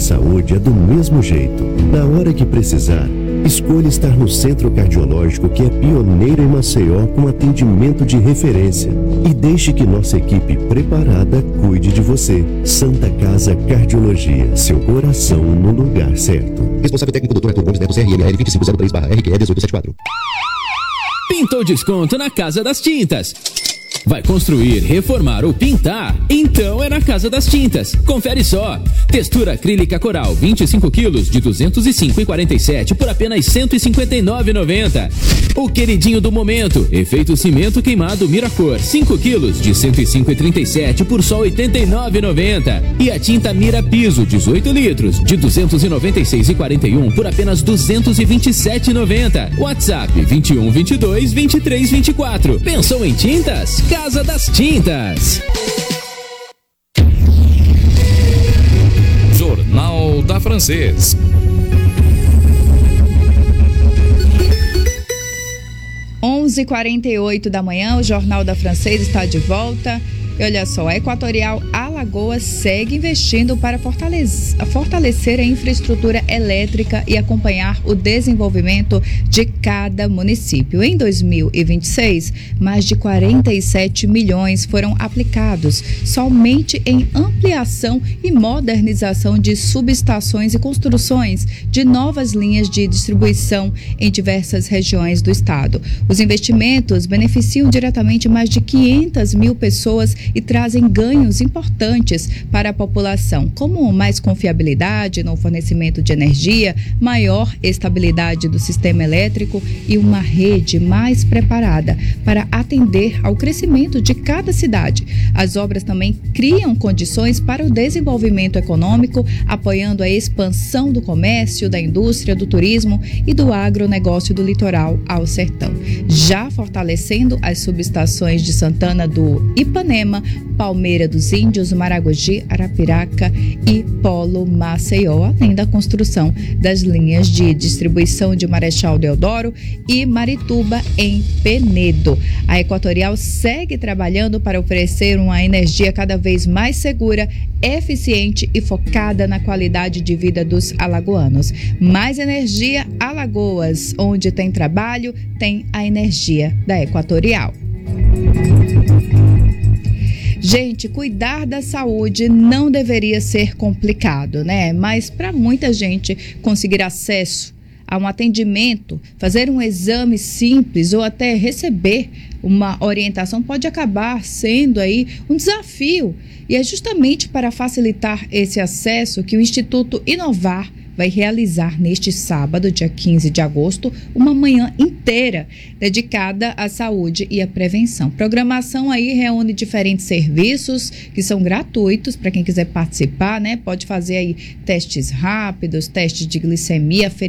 saúde é do mesmo jeito. Na hora que precisar, escolha estar no Centro Cardiológico, que é pioneiro em Maceió, com atendimento de referência. E deixe que nossa equipe preparada cuide de você. Santa Casa Cardiologia, seu coração no lugar certo. Responsável técnico Dr. Arthur Gomes Neto, CRML 2503/RQE 1874. Pintou desconto na Casa das Tintas. Vai construir, reformar ou pintar? Então é na Casa das Tintas. Confere só. Textura acrílica coral 25 quilos de 205,47 por apenas R$ 159,90. O queridinho do momento, efeito cimento queimado Miracor 5 quilos de 105,37 por só R$ 89,90. E a tinta Mira Piso 18 litros de 296,41 por apenas R$ 227,90. WhatsApp 21 22 23 24. Pensou em tintas? Casa das Tintas. Jornal da Francês. Onze h 48 da manhã, o Jornal da Francês está de volta. E olha só, a Equatorial Alagoas segue investindo para fortalecer a infraestrutura elétrica e acompanhar o desenvolvimento de cada município. Em 2026, mais de 47 milhões foram aplicados somente em ampliação e modernização de subestações e construções de novas linhas de distribuição em diversas regiões do estado. Os investimentos beneficiam diretamente mais de 500 mil pessoas e trazem ganhos importantes para a população, como mais confiabilidade no fornecimento de energia, maior estabilidade do sistema elétrico e uma rede mais preparada para atender ao crescimento de cada cidade. As obras também criam condições para o desenvolvimento econômico, apoiando a expansão do comércio, da indústria, do turismo e do agronegócio do litoral ao sertão, já fortalecendo as subestações de Santana do Ipanema, Palmeira dos Índios, Maragogi, Arapiraca e Polo Maceió, além da construção das linhas de distribuição de Marechal Deodoro e Marituba em Penedo. A Equatorial segue trabalhando para oferecer uma energia cada vez mais segura, eficiente e focada na qualidade de vida dos alagoanos. Mais energia Alagoas, onde tem trabalho, tem a energia da Equatorial. Gente, cuidar da saúde não deveria ser complicado, né? Mas para muita gente conseguir acesso a um atendimento, fazer um exame simples ou até receber uma orientação pode acabar sendo aí um desafio. E é justamente para facilitar esse acesso que o Instituto Inovar vai realizar neste sábado, dia 15 de agosto, uma manhã inteira dedicada à saúde e à prevenção. Programação aí reúne diferentes serviços que são gratuitos para quem quiser participar, né? Pode fazer aí testes rápidos, testes de glicemia,